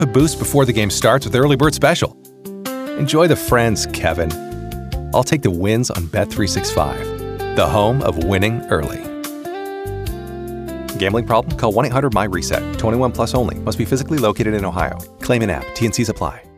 A boost before the game starts with Early Bird Special. Enjoy the friends, Kevin. I'll take the wins on Bet365, the home of winning early. Gambling problem? Call 1-800-MY-RESET. 21 plus only. Must be physically located in Ohio. Claim in app. T&Cs apply.